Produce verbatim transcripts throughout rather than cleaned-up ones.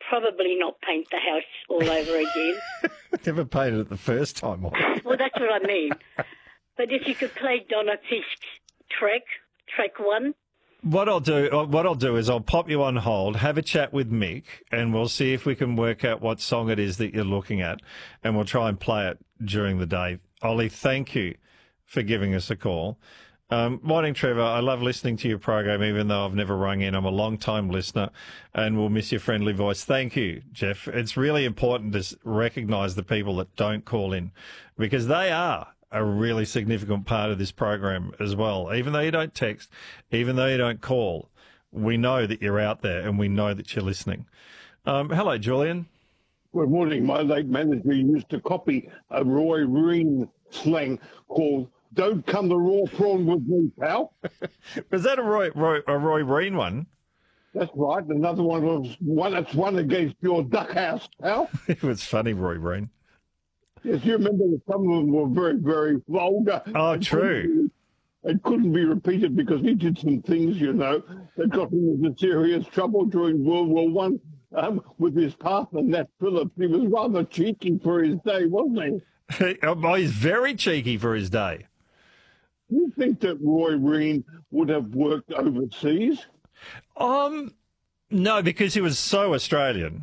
probably not paint the house all over again. Never painted it the first time. Well, that's what I mean. But if you could play Donna Fisk's track, track one. What I'll do, what I'll do is I'll pop you on hold, have a chat with Mick, and we'll see if we can work out what song it is that you're looking at, and we'll try and play it during the day. Ollie, thank you for giving us a call. Um, morning, Trevor. I love listening to your program, even though I've never rung in. I'm a long-time listener, and we'll miss your friendly voice. Thank you, Jeff. It's really important to recognise the people that don't call in, because they are a really significant part of this program as well. Even though you don't text, even though you don't call, we know that you're out there and we know that you're listening. Um, hello, Julian. Good morning. My late manager used to copy a Roy Reen slang called "Don't come the raw prawn with me, pal." Was that a Roy, Roy, a Roy Reen one? That's right. Another one was one. It's one against your duck house, pal. It was funny, Roy Reen. Yes, you remember that some of them were very, very vulgar. Oh, true. It couldn't be repeated because he did some things, you know, that got him into serious trouble during World War One um, with his partner, Nat Phillips. He was rather cheeky for his day, wasn't he? Oh, he's very cheeky for his day. Do you think that Roy Reen would have worked overseas? Um, no, because he was so Australian.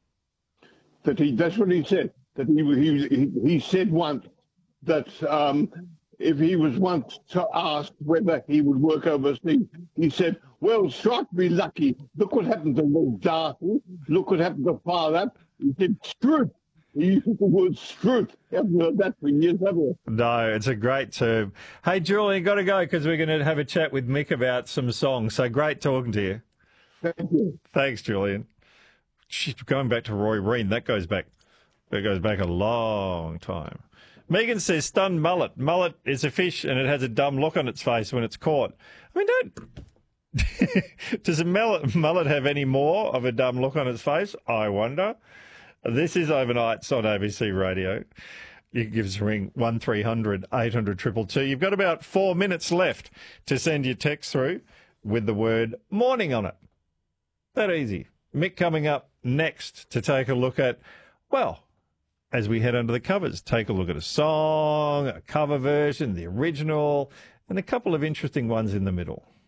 That he, that's what he said. That he, he, he said once that um, if he was once asked whether he would work overseas, he said, well, strike me lucky. Look what happened to Lord Darcy. Look what happened to Father. He said, struth. He used the word struth. Haven't heard that for years, have you? No, it's a great term. Hey, Julian, got to go because we're going to have a chat with Mick about some songs. So great talking to you. Thank you. Thanks, Julian. She's going back to Roy Reen. That goes back That goes back a long time. Megan says, stunned mullet. Mullet is a fish and it has a dumb look on its face when it's caught. I mean, don't... Does a mullet, mullet have any more of a dumb look on its face? I wonder. This is Overnights on A B C Radio. You can give us a ring, one three hundred eight hundred two two two. You've got about four minutes left to send your text through with the word morning on it. That easy. Mick coming up next to take a look at, well, as we head under the covers, take a look at a song, a cover version, the original, and a couple of interesting ones in the middle.